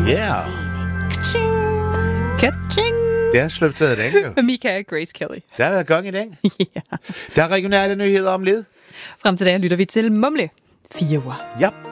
Yeah. Ka-ching! Det er sløbtaget i dag, jo. Med Mika og Grace Kelly. Der er gang i dag. Ja. Der er regionale nyheder om lidt. Frem til da lytter vi til Mumle. 4 uger. Ja.